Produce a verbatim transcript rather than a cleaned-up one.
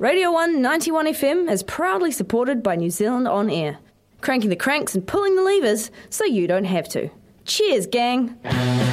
Radio one ninety-one F M is proudly supported by New Zealand On Air, cranking the cranks and pulling the levers so you don't have to. Cheers, gang!